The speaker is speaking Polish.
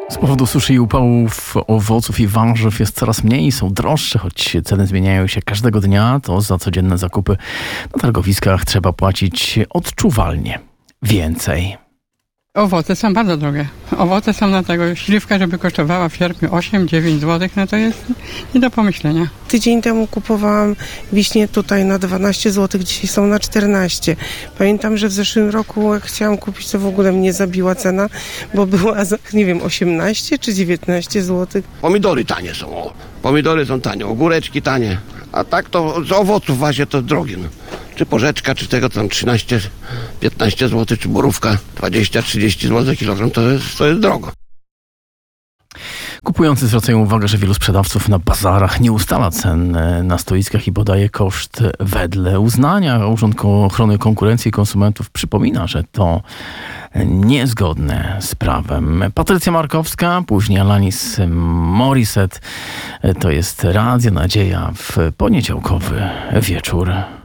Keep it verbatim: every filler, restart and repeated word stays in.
Z powodu suszy i upałów owoców i warzyw jest coraz mniej, są droższe, choć ceny zmieniają się każdego dnia, to za codzienne zakupy na targowiskach trzeba płacić odczuwalnie więcej. Owoce są bardzo drogie. Owoce są na tego, śliwka, żeby kosztowała w sierpniu osiem dziewięć złotych, no to jest nie do pomyślenia. Tydzień temu kupowałam wiśnie tutaj na dwanaście złotych, dzisiaj są na czternaście. Pamiętam, że w zeszłym roku jak chciałam kupić, to w ogóle mnie zabiła cena, bo była za, nie wiem, osiemnaście czy dziewiętnaście złotych. Pomidory tanie są, o. Pomidory są tanie, ogóreczki tanie, a tak to z owoców właśnie to drogie. No. Czy porzeczka, czy tego tam trzynaście piętnaście złotych, czy borówka dwadzieścia trzydzieści złotych kilogram, to jest, to jest drogo. Kupujący zwracają uwagę, że wielu sprzedawców na bazarach nie ustala cen na stoiskach i podaje koszt wedle uznania. Urząd Ochrony Konkurencji i Konsumentów przypomina, że to niezgodne z prawem. Patrycja Markowska, później Alanis Morissette. To jest Radio Nadzieja w poniedziałkowy wieczór.